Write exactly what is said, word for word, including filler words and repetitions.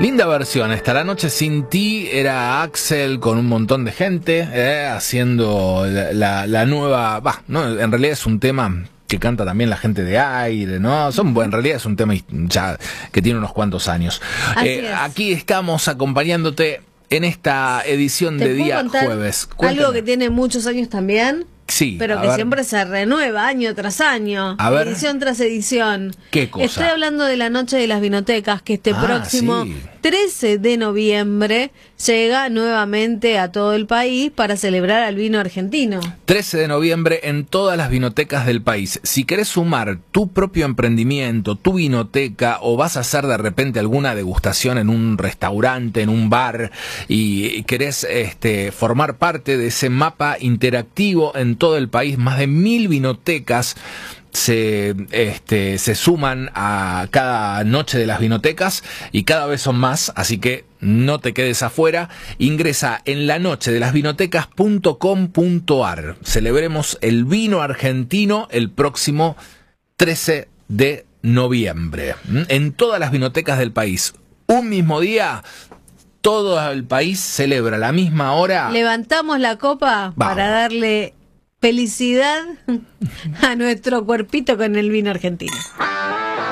Linda versión, esta La Noche Sin Ti era Axel con un montón de gente eh, haciendo la, la, la nueva, bah, no, en realidad es un tema que canta también la gente de Aire, ¿no? Son, en realidad es un tema ya que tiene unos cuantos años. Eh, aquí estamos acompañándote en esta edición de día jueves. Cuéntame. Algo que tiene muchos años también. Sí, pero que ver. siempre se renueva año tras año, a ver. edición tras edición. ¿Qué cosa? Estoy hablando de la Noche de las Vinotecas, que este ah, próximo sí. trece de noviembre llega nuevamente a todo el país para celebrar al vino argentino. trece de noviembre en todas las vinotecas del país. Si querés sumar tu propio emprendimiento, tu vinoteca, o vas a hacer de repente alguna degustación en un restaurante, en un bar, y querés este, formar parte de ese mapa interactivo en todo el país, más de mil vinotecas se, este, se suman a cada noche de las vinotecas y cada vez son más, así que no te quedes afuera. Ingresa en la noche de las vinotecas punto com punto ar. Celebremos el vino argentino el próximo trece de noviembre en todas las vinotecas del país. Un mismo día, todo el país celebra a la misma hora. Levantamos la copa Vamos. Para darle felicidad a nuestro cuerpito con el vino argentino.